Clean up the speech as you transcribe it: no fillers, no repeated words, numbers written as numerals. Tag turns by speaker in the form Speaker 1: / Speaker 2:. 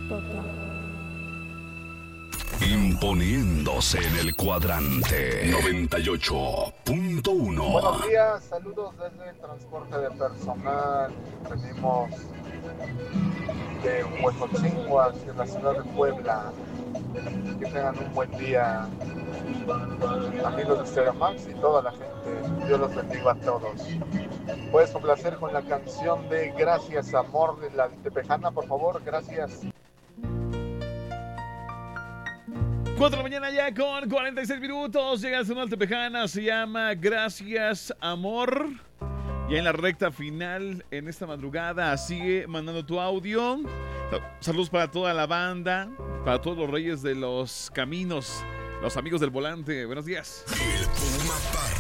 Speaker 1: Papá.
Speaker 2: Imponiéndose en el cuadrante 98.1.
Speaker 3: Buenos días, saludos desde el transporte de personal. Venimos de Huejotzingo hacia la ciudad de Puebla. Que tengan un buen día, amigos de Stereo Max y toda la gente. Dios los bendiga a todos. Puedes complacer con la canción de Gracias Amor de la Tepejana, por favor, gracias.
Speaker 4: 4 de la mañana ya con 46 minutos. Llega el Sonora Tepejana, se llama Gracias Amor. Ya en la recta final en esta madrugada, sigue mandando tu audio. Saludos para toda la banda, para todos los reyes de los caminos, los amigos del volante. Buenos días.
Speaker 2: El Puma Party.